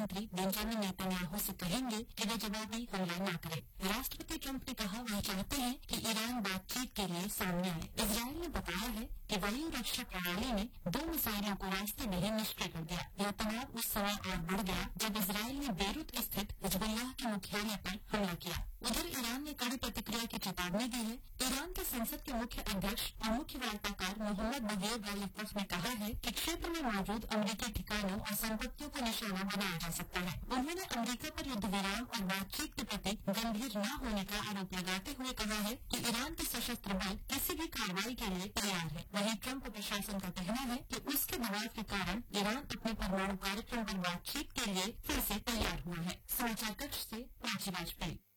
मंत्री Benjamin Netanyahu से कहेंगे कि वे जवाबी हमला न करें। राष्ट्रपति ट्रंप ने कहा वह चाहते हैं कि ईरान बातचीत के लिए सामने आए। इजरायल ने बताया है कि वायु रक्षा प्रणाली ने 2 मिसाइलों को रास्ते में ही निष्क्रिय कर दिया। यह तनाव उस समय और बढ़ गया जब इजरायल ने बेरूत स्थित हिजबुल्लाह के मुख्यालय पर हमला किया। उधर ईरान ने कड़ी प्रतिक्रिया की चेतावनी दी है। ईरान के संसद के मुख्य अध्यक्ष और मुख्य वार्ताकार मोहम्मद बगैर गालिब ने कहा है कि क्षेत्र में मौजूद अमरीकी ठिकानों और संपत्तियों को निशाना बनाया जा सकता है। उन्होंने अमरीका पर युद्ध विराम और बातचीत के प्रति गंभीर न होने का आरोप लगाते हुए कहा है कि ईरान के सशस्त्र बल किसी भी कार्रवाई के लिए तैयार है। वहीं ट्रंप प्रशासन का कहना है कि उसके दबाव के कारण ईरान अपने परमाणु कार्यक्रम पर बातचीत के लिए फिर से तैयार हुआ है। समाचार कक्ष से प्राची वाजपेयी।